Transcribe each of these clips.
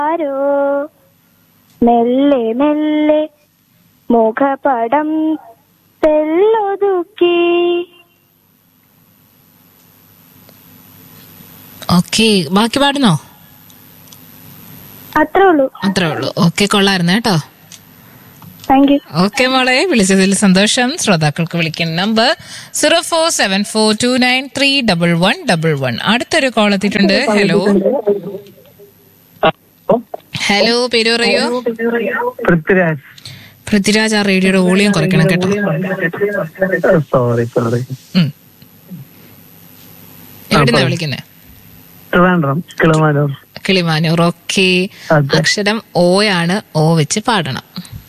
ആരോ മെല്ലെ മെല്ലെ മുഖപടം തെല്ലൊതുക്കി. ഓക്കെ, ബാക്കി പാടുന്നോ? അത്രേ ഉള്ളൂ. ഓക്കെ, കൊള്ളായിരുന്നു കേട്ടോ. Thank you. ഓക്കെ മോളെ, വിളിച്ചതിൽ സന്തോഷം. ശ്രോതാക്കൾക്ക് വിളിക്കുന്ന നമ്പർ 0474293111. അടുത്തൊരു കോൾ എത്തിയിട്ടുണ്ട്. ഹലോ, പേര് പറയോ? പൃഥ്വിരാജ്. ആ റേഡിയോയുടെ വോളിയം കുറയ്ക്കണം കേട്ടോ. സോറി. എവിടുന്നാ വിളിക്കുന്നേ? കിളിമാനൂർ. ഓക്കെ, അക്ഷരം ഓയാണ്. ഓ വെച്ച് പാടണം.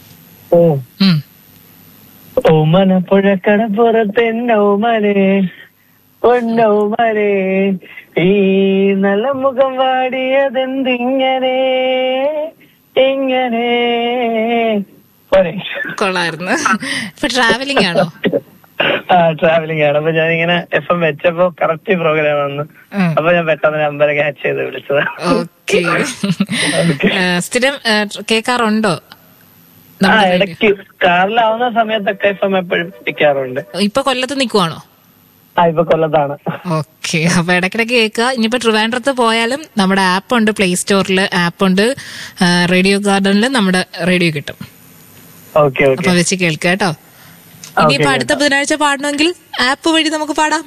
ഓമന പുഴക്കടപ്പുറത്തെന്നോമനെ പൊന്നോമനെ ഈ നല്ല മുഖം വാടിയതെന്തിങ്ങനെ ഇങ്ങനെ. കൊള്ളായിരുന്നു. ഇപ്പൊ ട്രാവലിംഗ് ആണോ? ട്രാവലിംഗ് ആണ്. അപ്പൊ ഞാനിങ്ങനെ FM വെച്ചപ്പോ കറക്റ്റ് പ്രോഗ്രാം വന്നു. അപ്പൊ ഞാൻ പെട്ടെന്ന് നമ്പർ ക്യാച്ച് ചെയ്ത് വിളിച്ചത്. ഓക്കെ. സ്ഥിരം കേൾക്കാറുണ്ടോ? ഇടയ്ക്ക് കാറിലാവുന്ന സമയത്തൊക്കെ FM എപ്പോഴും വിളിക്കാറുണ്ട്. ഇപ്പൊ കൊല്ലത്ത് നിക്കുവാണോ? ഇപ്പൊ കൊല്ലത്താണ്. ഓക്കെ, അപ്പൊ ഇടയ്ക്കിടയ്ക്ക് കേൾക്കുക. ഇനിയിപ്പോ ട്രിവാൻഡ്രത്ത് പോയാലും നമ്മുടെ ആപ്പ് ഉണ്ട്, പ്ലേ സ്റ്റോറിൽ ആപ്പ് ഉണ്ട്, റേഡിയോ ഗാർഡനിൽ നമ്മുടെ റേഡിയോ കിട്ടും. അപ്പൊ വെച്ച് കേൾക്കുക കേട്ടോ. ഇനിയിപ്പോ അടുത്ത ബുധനാഴ്ച പാടണമെങ്കിൽ ആപ്പ് വഴി നമുക്ക് പാടാം.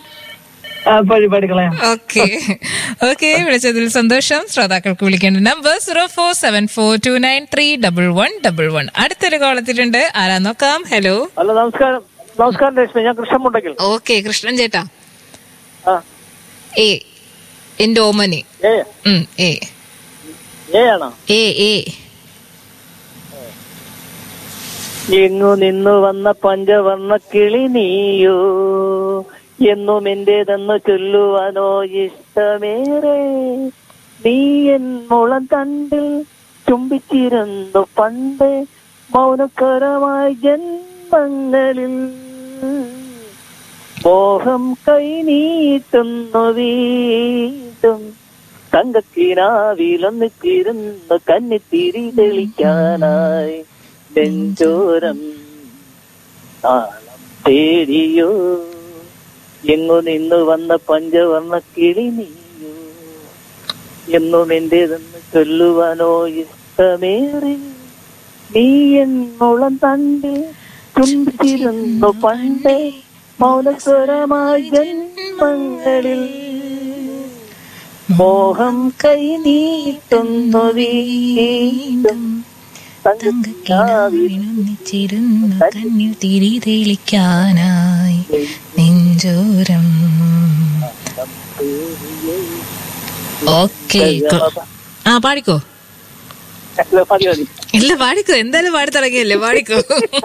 ഓക്കെ, വിളിച്ചതിൽ സന്തോഷം. ശ്രോതാക്കൾക്ക് വിളിക്കേണ്ട നമ്പർ 0474293111. അടുത്തൊരു കോൾ എത്തിയിട്ടുണ്ട്. ആരാ നോക്കാം. ഹലോ. നമസ്കാരം രശ്മി, ഞാൻ കൃഷ്ണൻ മുണ്ടെങ്കിൽ. ഓക്കെ, കൃഷ്ണൻ ചേട്ടാ. എ എന്റെ ഓമനി. എങ്ങു നിന്നു വന്ന പഞ്ചവർണ്ണ കിളി നീയോ എന്നും എന്റേതെന്ന് ചൊല്ലുവാനോ ഇഷ്ടമേറെ. നീ എൻ മുളം തണ്ടിൽ ചുംബിച്ചിരുന്നു പണ്ട് മൗനകരമായ ജന്മങ്ങളിൽ. മോഹം കൈനീട്ടുന്നു വീണ്ടും തങ്കക്കിനാവിലൊന്നിച്ചിരുന്നു കന്നിത്തിരി തെളിക്കാനായി. നെഞ്ചോരം താളം തേടിയോ എങ്ങു നിന്നു വന്ന പഞ്ചവർണ്ണ കിളി നീയോ എന്നും എന്റേതെന്ന് ചൊല്ലുവാനോ ഇഷ്ടമേറെ. നീ എൻ മുളം തണ്ടിൽ ചുംബിച്ചിരുന്നു പണ്ട് മൗനസ്വരമായ ജന്മങ്ങളിൽ. മോഹം കൈ നീട്ടുന്നു വീണ്ടും കണ്ണിൽ തിരി തെളിക്കാനായി നെഞ്ചോരം. ഓക്കെ, പാടിക്കോ. ഇല്ല, പാടിക്കോ. എന്തായാലും പാടി തുടങ്ങിയല്ലേ, പാടിക്കോ.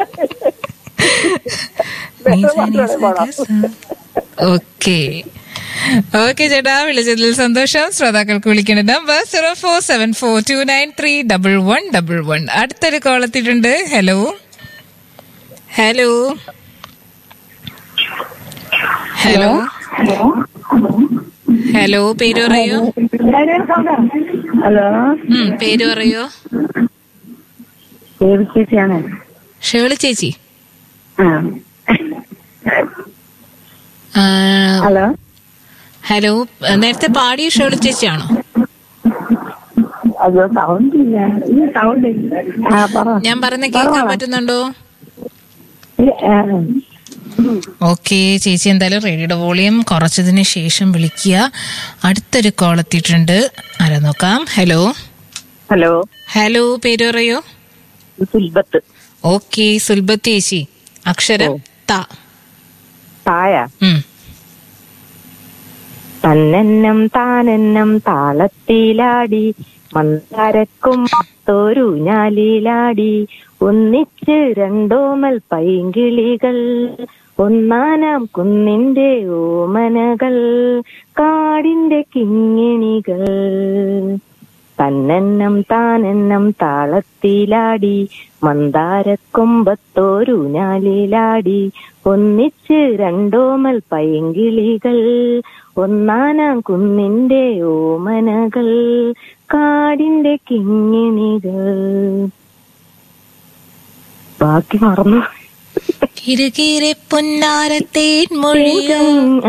ഓക്കെ ചേട്ടാ, വിളിച്ചതിൽ സന്തോഷം. ശ്രോതാക്കൾക്ക് വിളിക്കേണ്ട നമ്പർ 0474293111. അടുത്തൊരു കോൾ എത്തിയിട്ടുണ്ട്. ഹലോ. പേര് പറയോ? പേര് പറയോ? ഷേളി ചേച്ചി. ഹലോ, നേരത്തെ പാടിയ ഷേളി ചേച്ചിയാണോ? ഞാൻ പറയുന്ന കേൾക്കാൻ പറ്റുന്നുണ്ടോ? ഓക്കെ ചേച്ചി, എന്തായാലും റേഡിയോയുടെ വോളിയം കുറച്ചതിന് ശേഷം വിളിക്കുക. അടുത്തൊരു കോൾ എത്തിയിട്ടുണ്ട്. ആരാ നോക്കാം. ഹലോ, പേര് പറയോ? സുൽബത്ത്. ഓക്കെ, സുൽബത്ത് ചേച്ചി. അക്ഷരം തായ. തന്നെന്നം താനെന്നം താളത്തിലാടി മന്ദാരക്കും തോരു ഞാലിലാടി ഒന്നിച്ച് രണ്ടോമൽ പൈങ്കിളികൾ ഒന്നാനാം കുന്നിന്റെ ഓമനകൾ കാടിന്റെ കിങ്ങിണികൾ. തന്നെന്നം താനെന്നം താളത്തിലാടി മന്ദാരക്കൊമ്പത്തോരു ഞാലിലാടി ഒന്നിച്ച് രണ്ടോമൽ പൈങ്കിളികൾ ഒന്നാനാം കുന്നിന്റെ ഓമനകൾ കാടിന്റെ കിങ്ങിണികൾ. ബാക്കി മറന്നു. കിരുകിരെ പൊന്നാരത്തേൻ മൊഴികൾ